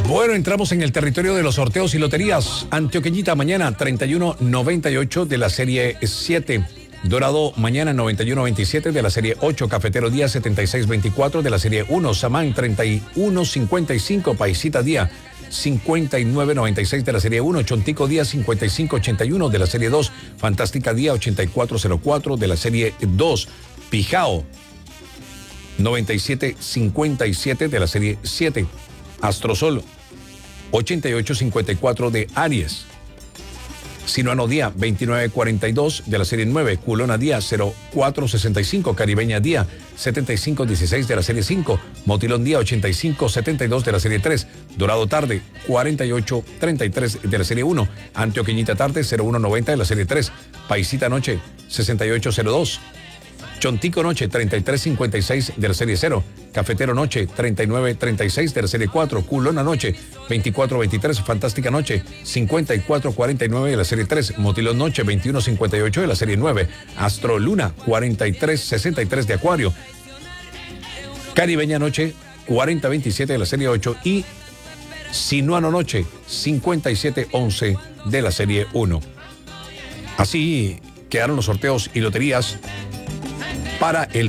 Bueno, entramos en el territorio de los sorteos y loterías. Antioqueñita mañana 31-98 de la serie 7. Dorado mañana 91-27 de la serie 8. Cafetero día 76-24 de la serie 1. Samán 31-55. Paisita día 59-96 de la serie 1. Chontico día 55-81 de la serie 2. Fantástica día 84-04 de la serie 2. Pijao 97-57 de la serie 7. Astrosol 88-54 de Aries. Sinuano día 29-42 de la serie 9. Culona día 04-65. Caribeña día 75-16 de la serie 5. Motilón día 85-72 de la serie 3. Dorado tarde 48-33 de la serie 1. Antioqueñita tarde 01-90 de la serie 3. Paisita noche 68-02. Chontico noche 33-56 de la serie 0. Cafetero noche 39-36 de la serie 4. Culona noche 24-23. Fantástica noche 54-49 de la serie 3. Motilón noche 21-58 de la serie 9. Astro Luna 43-63 de Acuario. Caribeña noche 40-27 de la serie 8. Y Sinuano noche 57-11 de la serie 1. Así quedaron los sorteos y loterías para el